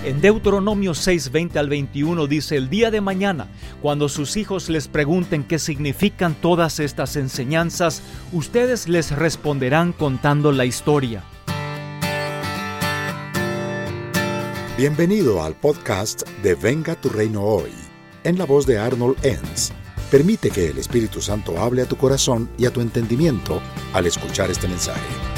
En Deuteronomio 6, 20 al 21 dice: el día de mañana, cuando sus hijos les pregunten qué significan todas estas enseñanzas, ustedes les responderán contando la historia. Bienvenido al podcast de Venga tu Reino Hoy, en la voz de Arnold Enns. Permite que el Espíritu Santo hable a tu corazón y a tu entendimiento al escuchar este mensaje.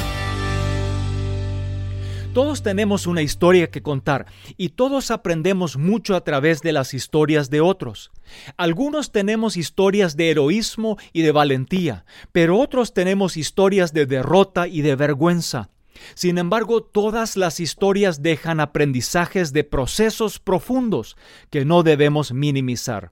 Todos tenemos una historia que contar y todos aprendemos mucho a través de las historias de otros. Algunos tenemos historias de heroísmo y de valentía, pero otros tenemos historias de derrota y de vergüenza. Sin embargo, todas las historias dejan aprendizajes de procesos profundos que no debemos minimizar.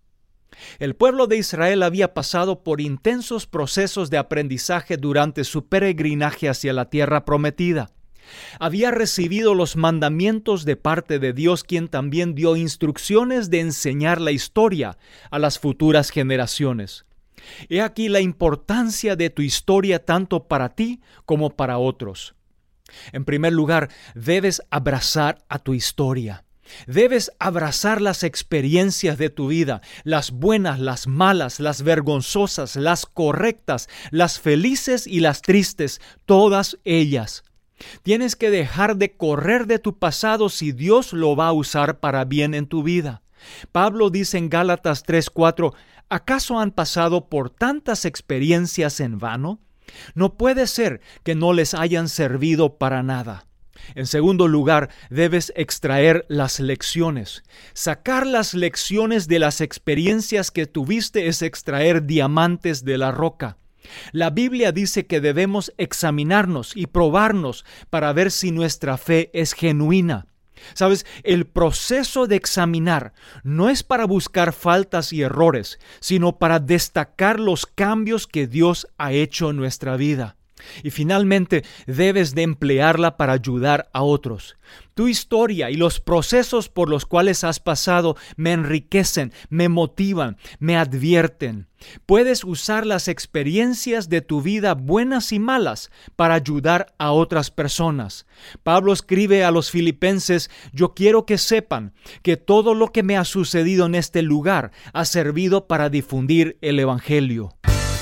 El pueblo de Israel había pasado por intensos procesos de aprendizaje durante su peregrinaje hacia la tierra prometida. Había recibido los mandamientos de parte de Dios, quien también dio instrucciones de enseñar la historia a las futuras generaciones. He aquí la importancia de tu historia tanto para ti como para otros. En primer lugar, debes abrazar a tu historia. Debes abrazar las experiencias de tu vida, las buenas, las malas, las vergonzosas, las correctas, las felices y las tristes, todas ellas. Tienes que dejar de correr de tu pasado si Dios lo va a usar para bien en tu vida. Pablo dice en Gálatas 3:4, ¿acaso han pasado por tantas experiencias en vano? No puede ser que no les hayan servido para nada. En segundo lugar, debes extraer las lecciones. Sacar las lecciones de las experiencias que tuviste es extraer diamantes de la roca. La Biblia dice que debemos examinarnos y probarnos para ver si nuestra fe es genuina. ¿Sabes? El proceso de examinar no es para buscar faltas y errores, sino para destacar los cambios que Dios ha hecho en nuestra vida. Y finalmente, debes de emplearla para ayudar a otros. Tu historia y los procesos por los cuales has pasado me enriquecen, me motivan, me advierten. Puedes usar las experiencias de tu vida, buenas y malas, para ayudar a otras personas. Pablo escribe a los filipenses: yo quiero que sepan que todo lo que me ha sucedido en este lugar ha servido para difundir el Evangelio.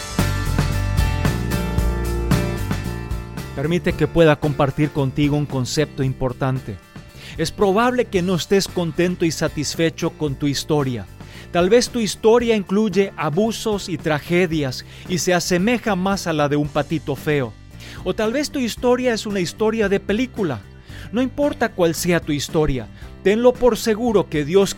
Permite que pueda compartir contigo un concepto importante. Es probable que no estés contento y satisfecho con tu historia. Tal vez tu historia incluye abusos y tragedias y se asemeja más a la de un patito feo. O tal vez tu historia es una historia de película. No importa cuál sea tu historia, tenlo por seguro que Dios